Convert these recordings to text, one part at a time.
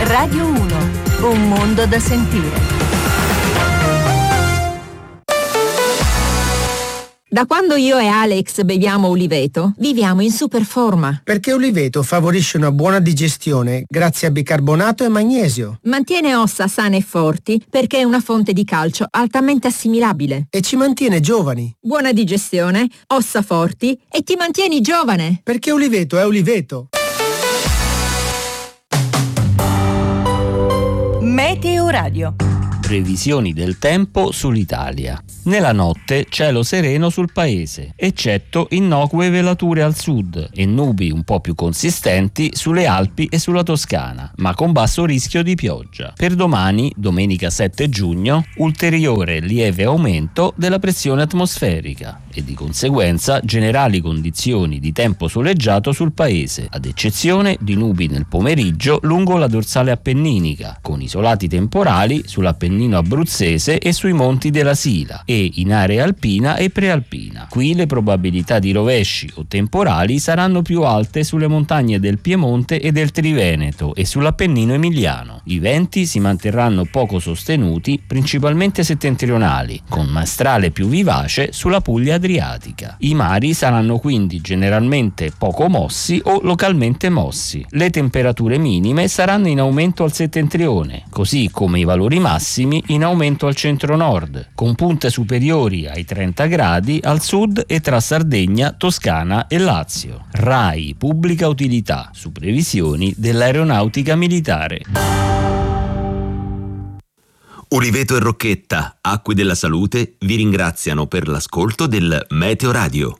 Radio 1, un mondo da sentire. Da quando io e Alex beviamo Uliveto, viviamo in super forma. Perché Uliveto favorisce una buona digestione grazie a bicarbonato e magnesio. Mantiene ossa sane e forti perché è una fonte di calcio altamente assimilabile. E ci mantiene giovani. Buona digestione, ossa forti e ti mantieni giovane. Perché Uliveto è Uliveto. Meteo Radio. Previsioni del tempo sull'Italia. Nella notte cielo sereno sul paese, eccetto innocue velature al sud e nubi un po' più consistenti sulle Alpi e sulla Toscana, ma con basso rischio di pioggia. Per domani, domenica 7 giugno, ulteriore lieve aumento della pressione atmosferica e di conseguenza generali condizioni di tempo soleggiato sul paese, ad eccezione di nubi nel pomeriggio lungo la dorsale appenninica, con isolati temporali sull'Appennino abruzzese e sui monti della Sila e in area alpina e prealpina. Qui le probabilità di rovesci o temporali saranno più alte sulle montagne del Piemonte e del Triveneto e sull'Appennino emiliano. I venti si manterranno poco sostenuti, principalmente settentrionali, con maestrale più vivace sulla Puglia adriatica. I mari saranno quindi generalmente poco mossi o localmente mossi. Le temperature minime saranno in aumento al settentrione, così come i valori massimi in aumento al centro-nord, con punte superiori ai 30 gradi al sud e tra Sardegna, Toscana e Lazio. RAI Pubblica Utilità, su previsioni dell'Aeronautica Militare. Uliveto e Rocchetta, Acque della Salute, vi ringraziano per l'ascolto del Meteo Radio.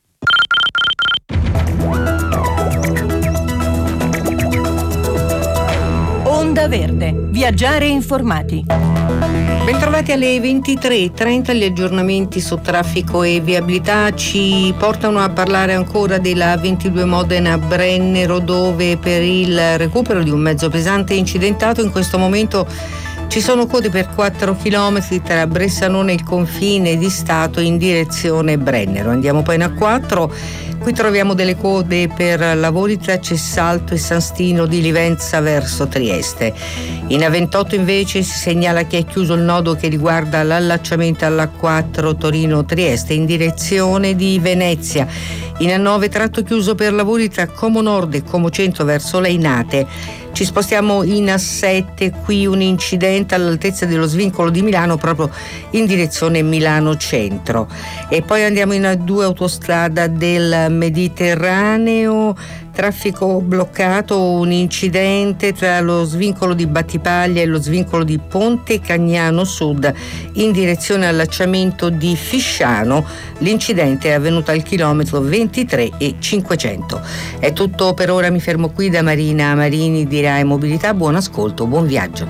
Onda Verde. Viaggiare informati. Bentrovati alle 23:30, gli aggiornamenti su traffico e viabilità ci portano a parlare ancora della 22 Modena Brennero, dove per il recupero di un mezzo pesante incidentato in questo momento ci sono code per 4 chilometri tra Bressanone e il confine di Stato in direzione Brennero. Andiamo poi in A4, qui troviamo delle code per lavori tra Cessalto e San Stino di Livenza verso Trieste. In A28 invece si segnala che è chiuso il nodo che riguarda l'allacciamento all'A4 Torino-Trieste in direzione di Venezia. In A9 tratto chiuso per lavori tra Como Nord e Como Centro verso Leinate. Ci spostiamo in A7, qui un incidente all'altezza dello svincolo di Milano proprio in direzione Milano Centro. E poi andiamo in A2 autostrada del Mediterraneo, traffico bloccato, un incidente tra lo svincolo di Battipaglia e lo svincolo di Ponte Cagnano Sud in direzione allacciamento di Fisciano. L'incidente è avvenuto al chilometro 23 e 500. È tutto per ora, mi fermo qui da Marina Marini di RAI Mobilità. Buon ascolto, buon viaggio.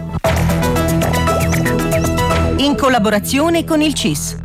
In collaborazione con il CIS.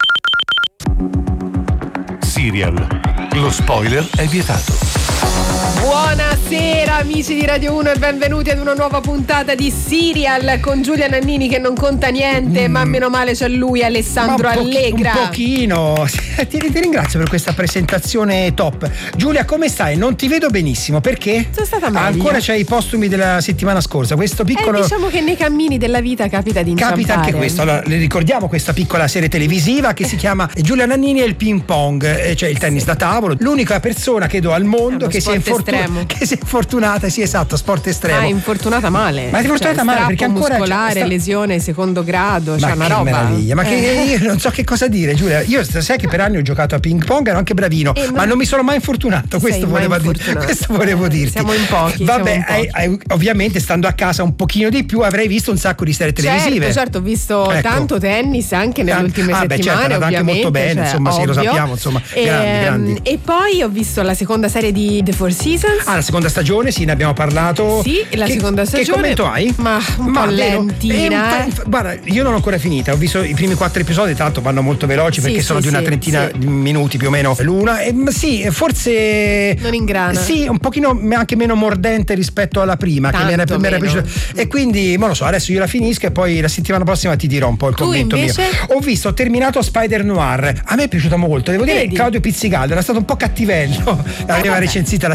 Serial. Lo spoiler è vietato. Buonasera amici di Radio 1 e benvenuti ad una nuova puntata di Serial con Giulia Nannini che non conta niente, ma meno male c'è lui, Alessandro Allegra. Un pochino. Ti ringrazio per questa presentazione top. Giulia, come stai? Non ti vedo benissimo, perché? Sono stata meglio. Ancora c'hai i postumi della settimana scorsa. Questo piccolo diciamo che nei cammini della vita capita di inciampare. Capita anche questo. Allora, le ricordiamo questa piccola serie televisiva che si chiama Giulia Nannini e il ping pong, cioè il tennis da tavolo. L'unica persona credo al mondo che si è infortunata, sì, esatto, sport estremo. Ma infortunata male. Ma è infortunata male perché ancora muscolare, lesione secondo grado, cioè una roba. Meraviglia, ma che io non so che cosa dire, Giulia. Io sai che per anni ho giocato a ping pong, ero anche bravino, ma non mi sono mai infortunato, questo volevo dirti. Siamo in pochi. Vabbè, ovviamente stando a casa un pochino di più avrei visto un sacco di serie televisive. Certo, ho visto tanto tennis anche nelle ultime settimane, certo, è andata anche molto bene, cioè, insomma, sì, lo sappiamo, insomma, grandi. E poi ho visto la seconda serie di The Four Seasons. La seconda stagione, sì, ne abbiamo parlato. Sì, la seconda stagione. Che commento hai? Ma un po' lentina. Guarda, io non l'ho ancora finita, ho visto i primi 4 episodi, tanto vanno molto veloci perché sono di una trentina di minuti più o meno l'una. Sì, forse non ingrana. Sì, un pochino anche meno mordente rispetto alla prima, tanto che mi era piaciuta. E quindi, non lo so, adesso io la finisco e poi la settimana prossima ti dirò un po' il commento mio. Ho terminato Spider Noir. A me è piaciuto molto, devo dire. Claudio Pizzigaldo era stato un po' cattivello. L'aveva recensita la settimana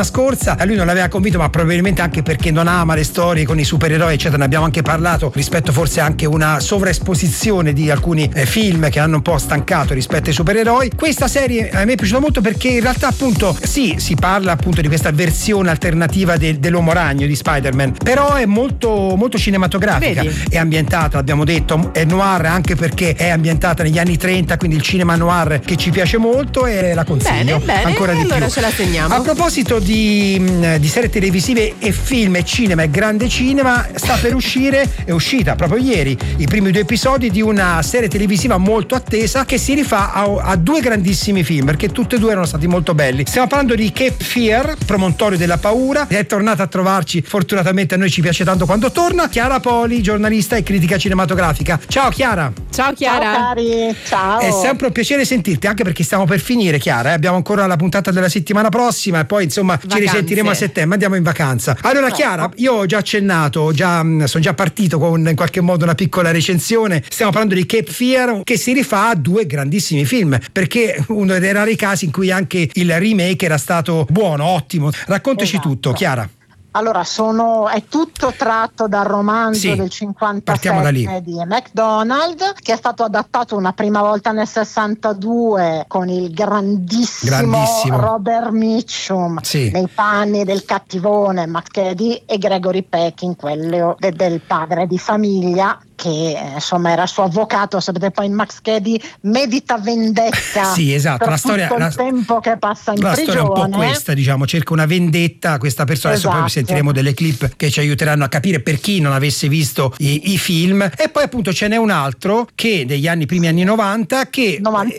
scorsa. A lui non l'aveva convinto, ma probabilmente anche perché non ama le storie con i supereroi, eccetera. Ne abbiamo anche parlato rispetto forse anche una sovraesposizione di alcuni film che hanno un po' stancato rispetto ai supereroi. Questa serie a me è piaciuta molto perché in realtà appunto sì, si parla appunto di questa versione alternativa dell'uomo ragno di Spider-Man, però è molto molto cinematografica. Vedi? È ambientata, abbiamo detto, è noir anche perché è ambientata negli anni 30, quindi il cinema noir che ci piace molto e la consiglio bene, ancora di allora più. ce la segniamo. A proposito di serie televisive e film e cinema e grande cinema, è uscita proprio ieri i primi 2 episodi di una serie televisiva molto attesa che si rifà a 2 grandissimi film, perché tutti e 2 erano stati molto belli. Stiamo parlando di Cape Fear, promontorio della paura. È tornata a trovarci, fortunatamente a noi ci piace tanto quando torna, Chiara Poli, giornalista e critica cinematografica. Ciao Chiara. Ciao Chiara. Ciao cari, ciao. È sempre un piacere sentirti, anche perché stiamo per finire, Chiara. Abbiamo ancora la puntata della settimana prossima e poi insomma Vacanze. Ci risentiremo a settembre, andiamo in vacanza. Allora Chiara, io ho già accennato, sono già partito con in qualche modo una piccola recensione. Stiamo parlando di Cape Fear, che si rifà a 2 grandissimi film, perché uno dei rari casi in cui anche il remake era stato buono, ottimo. Raccontaci tutto, Chiara. Allora, è tutto tratto dal romanzo del 57 di MacDonald, che è stato adattato una prima volta nel 62 con il grandissimo Robert Mitchum nei panni del cattivone Max Cady e Gregory Peck in quello del padre di famiglia, che insomma era il suo avvocato. Sapete, poi Max Cady medita vendetta esatto, per tutto il tempo che passa in prigione. La storia è un po' questa, diciamo, cerca una vendetta questa persona. Adesso poi sentiremo delle clip che ci aiuteranno a capire per chi non avesse visto i film. E poi appunto ce n'è un altro che degli primi anni 90 che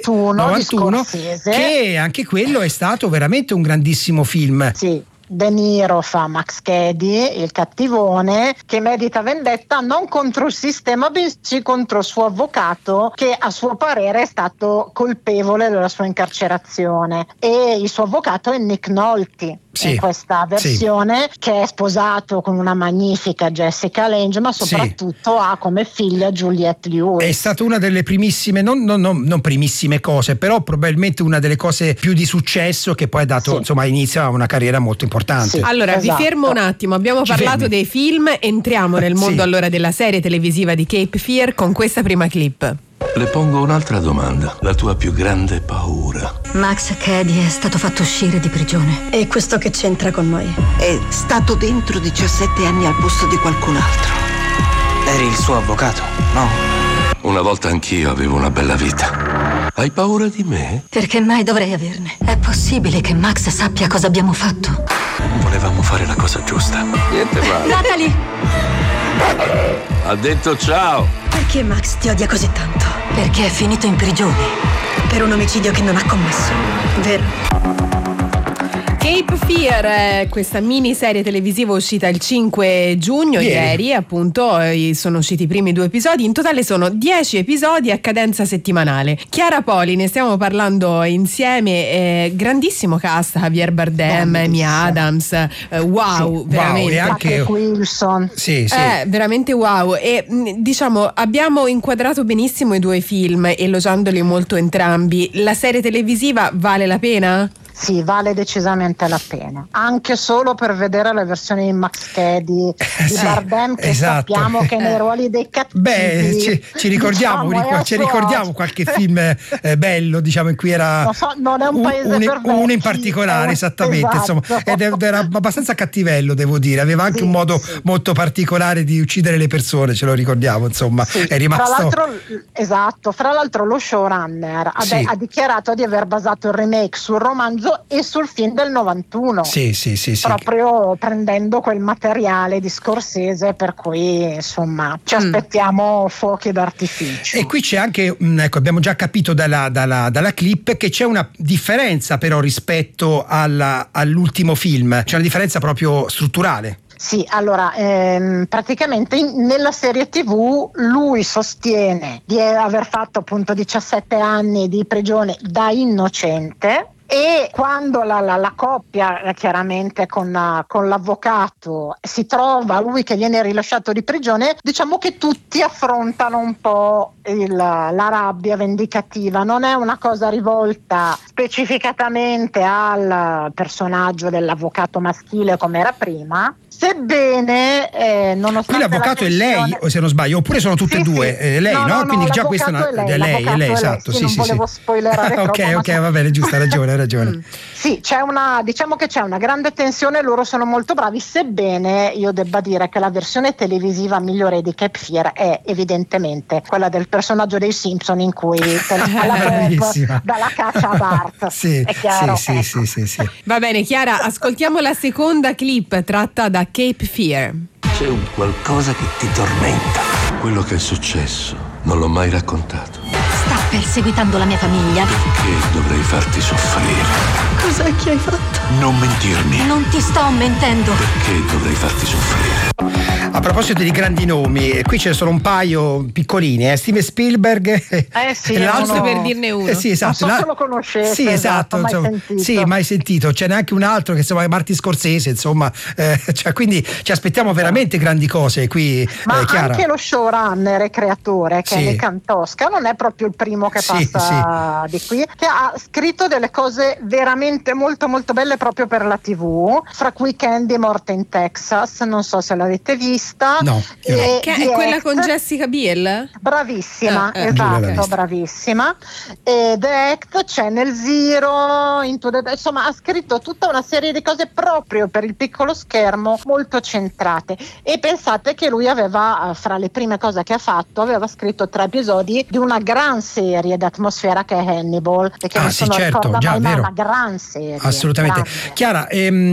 91 che anche quello è stato veramente un grandissimo film. Sì. De Niro fa Max Cady, il cattivone, che medita vendetta non contro il sistema, bensì contro il suo avvocato, che a suo parere è stato colpevole della sua incarcerazione. E il suo avvocato è Nick Nolte. In questa versione, che è sposato con una magnifica Jessica Lange, ma soprattutto ha come figlia Juliette Lewis. È stata una delle primissime, non primissime cose, però probabilmente una delle cose più di successo che poi ha dato insomma inizio a una carriera molto importante. Allora vi fermo un attimo, abbiamo parlato dei film, entriamo nel mondo allora della serie televisiva di Cape Fear con questa prima clip. Le pongo un'altra domanda. La tua più grande paura? Max Cady è stato fatto uscire di prigione. E questo che c'entra con noi? È stato dentro 17 anni al posto di qualcun altro. Eri il suo avvocato, no? Una volta anch'io avevo una bella vita. Hai paura di me? Perché mai dovrei averne? È possibile che Max sappia cosa abbiamo fatto? Volevamo fare la cosa giusta. Niente male. Natalie! Ha detto ciao. Perché Max ti odia così tanto? Perché è finito in prigione per un omicidio che non ha commesso, vero? Cape Fear, questa miniserie televisiva uscita il 5 giugno, ieri appunto, sono usciti i primi 2 episodi, in totale sono 10 episodi a cadenza settimanale. Chiara Poli, ne stiamo parlando insieme, grandissimo cast, Javier Bardem, Amy Adams, veramente. E anche Wilson. Veramente wow. E diciamo, abbiamo inquadrato benissimo i 2 film, elogiandoli molto entrambi. La serie televisiva vale la pena? Sì, vale decisamente la pena, anche solo per vedere la versione di Max Cady di Bardem, che sappiamo che nei ruoli dei cattivi ci ricordiamo, ci ricordiamo qualche film bello, diciamo, in cui era non è un paese per uno in particolare, esattamente, insomma, ed era abbastanza cattivello, devo dire, aveva anche un modo molto particolare di uccidere le persone, ce lo ricordiamo, insomma, è rimasto. Fra l'altro lo showrunner ha dichiarato di aver basato il remake sul romanzo e sul film del 91, proprio prendendo quel materiale di Scorsese, per cui insomma ci aspettiamo fuochi d'artificio. E qui c'è anche, abbiamo già capito dalla clip che c'è una differenza però rispetto all'ultimo film, c'è una differenza proprio strutturale. Sì, allora praticamente nella serie TV lui sostiene di aver fatto appunto 17 anni di prigione da innocente, e quando la coppia chiaramente con l'avvocato si trova lui che viene rilasciato di prigione, diciamo che tutti affrontano un po' la rabbia vendicativa. Non è una cosa rivolta specificatamente al personaggio dell'avvocato maschile come era prima, sebbene nonostante qui l'avvocato è lei, o se non sbaglio, oppure sono tutte e due lei, no? Quindi già questa è lei, esatto. Non volevo spoilerare troppo. Ok, va bene, giusto, hai ragione. Sì, diciamo che c'è una grande tensione, loro sono molto bravi, sebbene io debba dire che la versione televisiva migliore di Cape Fear è evidentemente quella del personaggio dei Simpson in cui dalla caccia a Bart. Sì, è chiaro. Sì. Va bene, Chiara, ascoltiamo la seconda clip tratta da Cape Fear. C'è un qualcosa che ti tormenta. Quello che è successo non l'ho mai raccontato. Sta perseguitando la mia famiglia. Perché dovrei farti soffrire? Cos'è che hai fatto? Non mentirmi. Non ti sto mentendo. Perché dovrei farti soffrire? A proposito di grandi nomi, qui ce ne sono un paio piccolini, Steven Spielberg, sì, l'altro per dirne uno. Sì, esatto. Non so se lo conoscete. Sì, esatto. Mai sentito. C'è neanche un altro che insomma è Martin Scorsese, insomma, quindi ci aspettiamo veramente grandi cose qui. Ma Chiara. anche lo showrunner e creatore che è Nick Antosca non è proprio il primo che passa di qui, che ha scritto delle cose veramente molto molto belle proprio per la TV, fra cui Candy Morte in Texas, non so se l'avete vista. No, che è quella con Jessica Biel? Bravissima, esatto, bravissima. E The Act, Channel Zero, insomma ha scritto tutta una serie di cose proprio per il piccolo schermo molto centrate, e pensate che lui aveva, fra le prime cose che ha fatto, aveva scritto 3 episodi di una gran serie d'atmosfera che è Hannibal, e che una gran serie. Assolutamente. Grande. Chiara,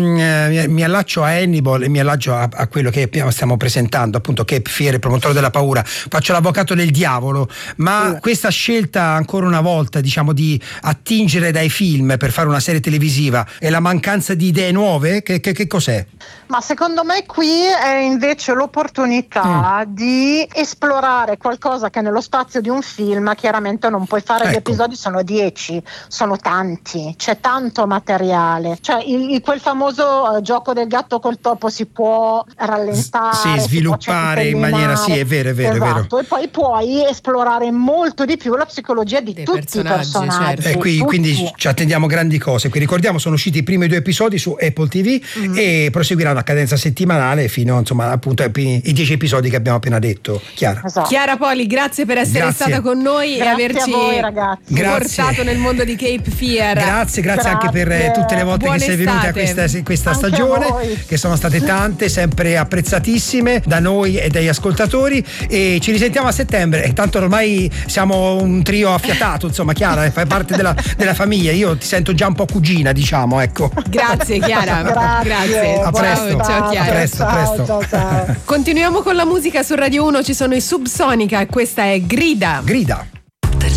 mi allaccio a Hannibal e mi allaccio a quello che stiamo presentando, appunto Cape Fear, il promotore della paura. Faccio l'avvocato del diavolo, ma questa scelta ancora una volta, diciamo, di attingere dai film per fare una serie televisiva e la mancanza di idee nuove, che cos'è? Ma secondo me qui è invece l'opportunità di esplorare qualcosa che nello spazio di un film chiaramente non puoi fare. Gli episodi sono 10, sono tanti, c'è tanto materiale, cioè quel famoso gioco del gatto col topo si può rallentare, sviluppare in maniera, è vero, esatto. E poi puoi esplorare molto di più la psicologia di tutti i personaggi, certo. Quindi ci attendiamo grandi cose. Qui ricordiamo, sono usciti i primi 2 episodi su Apple TV e proseguiranno a cadenza settimanale fino appunto ai 10 episodi che abbiamo appena detto. Chiara. Esatto. Chiara Poli, grazie per essere stata con noi e averci portato nel mondo di Cape Fear. Grazie anche per tutte le volte che sei venuta a questa stagione, che sono state tante, sempre apprezzatissime da noi e dagli ascoltatori, e ci risentiamo a settembre. Tanto ormai siamo un trio affiatato, insomma. Chiara, fai parte della famiglia, io ti sento già un po' cugina, diciamo, ecco. Grazie Chiara. Grazie. A presto. Ciao Chiara. A presto. Continuiamo con la musica su Radio 1, ci sono i Subsonica e questa è Grida.